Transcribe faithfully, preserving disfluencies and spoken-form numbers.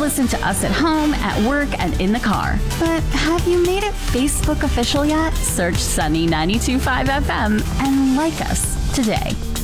listen to us at home, at work, and in the car. But have you made it Facebook official yet? Search Sunny ninety-two point five F M and like us today.